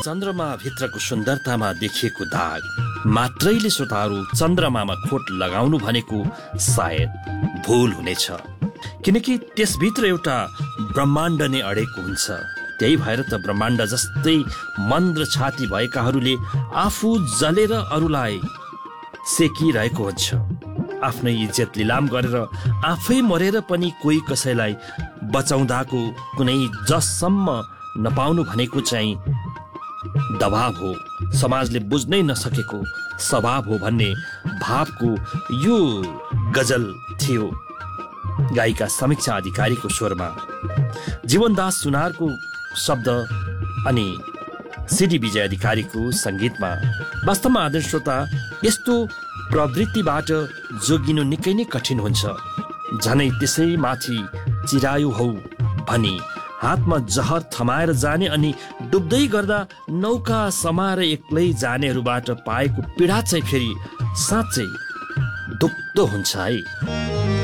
चन्द्रमा भित्रको सुन्दरतामा देखिएको दाग मात्रैले श्रोताहरू चन्द्रमामा खोट लगाउनु भनेको सायद भूल हुनेछ, किनकि त्यसभित्र एउटा ब्रह्माण्ड नै अडेको हुन्छ। त्यही भएर त ब्रह्माण्ड जस्तै मन्द्र छाती भएकाहरूले आफू जलेर अरूलाई सेकिरहेको हुन्छ। आफ्नै इज्जत लिलाम गरेर आफै मरेर पनि कोही कसैलाई बचाउँदाको कुनै जससम्म नपाउनु भनेको चाहिँ दबाव हो, समाजले बुझ्नै नसकेको स्वभाव हो भन्ने भावको यो गजल थियो गायिका समीक्षा अधिकारीको स्वरमा। जीवनदास सुनारको शब्द अनि सिडी विजय अधिकारीको सङ्गीतमा। वास्तवमा आदरणीय श्रोता, यस्तो प्रवृत्तिबाट जोगिनु निकै नै कठिन हुन्छ। झनै त्यसै माथि चिरायु हौ भनी हातमा जहर थमाएर जाने अनि डुब्दै गर्दा नौका समाएर एक्लै जानेहरूबाट पाएको पीडा चाहिँ फेरि साँच्चै दुख्दो हुन्छ है।